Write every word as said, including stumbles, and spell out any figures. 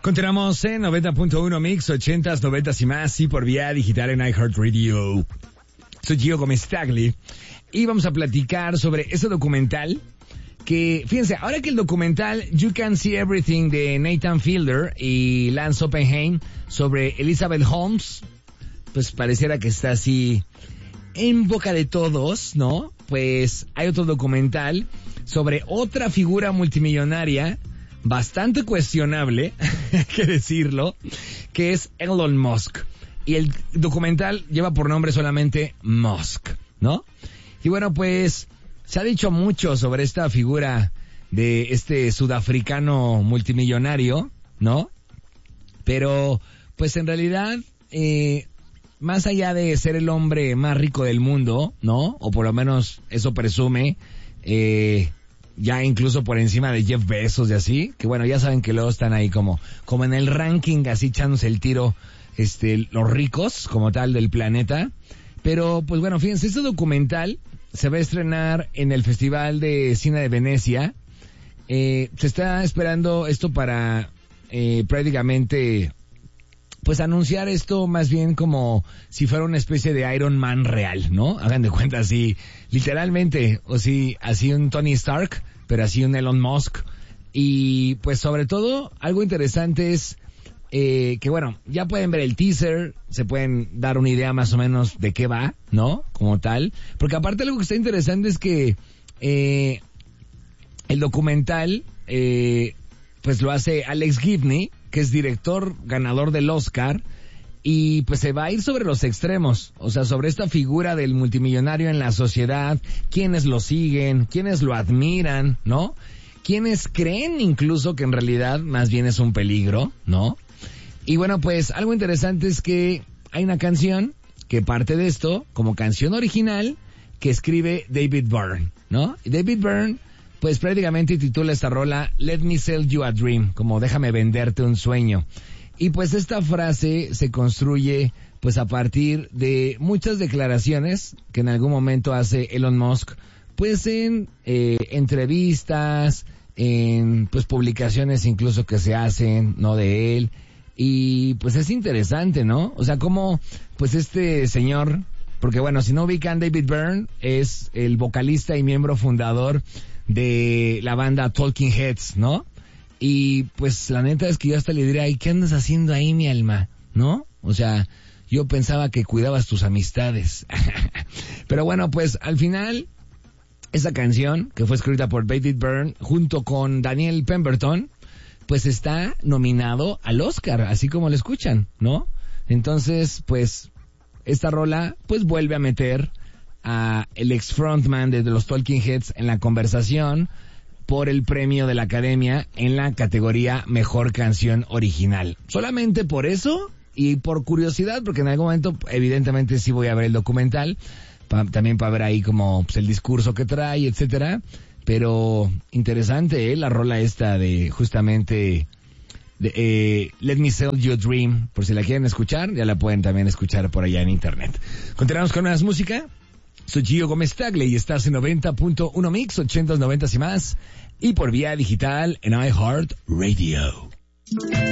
Continuamos en noventa punto uno Mix, ochentas, noventas y más, y por vía digital en iHeartRadio. Soy Gio Gómez Tagli y vamos a platicar sobre ese documental que, fíjense, ahora que el documental You Can See Everything de Nathan Fielder y Lance Oppenheim sobre Elizabeth Holmes, pues pareciera que está así en boca de todos, ¿no? Pues hay otro documental sobre otra figura multimillonaria bastante cuestionable, hay que decirlo, que es Elon Musk. Y el documental lleva por nombre solamente Musk, ¿no? Y bueno, pues se ha dicho mucho sobre esta figura de este sudafricano multimillonario, ¿no? Pero, pues en realidad, eh, más allá de ser el hombre más rico del mundo, ¿no? O por lo menos eso presume, eh... ya incluso por encima de Jeff Bezos y así, que bueno, ya saben que luego están ahí como, como en el ranking, así echándose el tiro, este, los ricos, como tal, del planeta. Pero, pues bueno, fíjense, este documental se va a estrenar en el Festival de Cine de Venecia. Eh, se está esperando esto para, eh, prácticamente, pues anunciar esto más bien como si fuera una especie de Iron Man real, ¿no? Hagan de cuenta así, literalmente, o si así un Tony Stark, pero así un Elon Musk. Y pues sobre todo, algo interesante es eh, que bueno, ya pueden ver el teaser, se pueden dar una idea más o menos de qué va, ¿no? Como tal. Porque aparte algo que está interesante es que eh, el documental, eh, pues lo hace Alex Gibney, que es director ganador del Oscar, y pues se va a ir sobre los extremos, o sea, sobre esta figura del multimillonario en la sociedad, quienes lo siguen, quienes lo admiran, ¿no? Quienes creen incluso que en realidad más bien es un peligro, ¿no? Y bueno, pues algo interesante es que hay una canción que parte de esto, como canción original, que escribe David Byrne, ¿no? Y David Byrne pues prácticamente titula esta rola Let Me Sell You a Dream, como déjame venderte un sueño. Y pues esta frase se construye pues a partir de muchas declaraciones que en algún momento hace Elon Musk, pues en eh, entrevistas, en pues publicaciones incluso que se hacen, ¿no? De él. Y pues es interesante, ¿no? O sea, como pues este señor, porque bueno, si no ubican, David Byrne es el vocalista y miembro fundador de la banda Talking Heads, ¿no? Y pues la neta es que yo hasta le diría, ay, ¿qué andas haciendo ahí, mi alma? ¿No? O sea, yo pensaba que cuidabas tus amistades. Pero bueno, pues al final, esa canción, que fue escrita por David Byrne, junto con Daniel Pemberton, pues está nominado al Oscar, así como lo escuchan, ¿no? Entonces, pues, esta rola, pues vuelve a meter a el ex frontman de los Talking Heads en la conversación por el premio de la Academia en la categoría Mejor Canción Original. Solamente por eso y por curiosidad, porque en algún momento evidentemente sí voy a ver el documental, pa, también para ver ahí como pues, el discurso que trae, etcétera. Pero interesante, ¿eh? La rola esta de justamente de, eh, Let Me Sell You a Dream, por si la quieren escuchar, ya la pueden también escuchar por allá en internet. Continuamos con más música. Soy Gio Gómez Tagli y estás en noventa punto uno Mix, ochentas, noventas y más, y por vía digital en iHeartRadio.